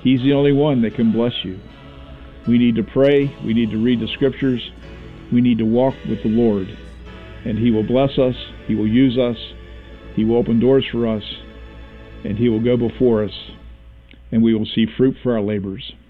He's the only one that can bless you. We need to pray. We need to read the scriptures. We need to walk with the Lord. And He will bless us. He will use us. He will open doors for us. And He will go before us. And we will see fruit for our labors.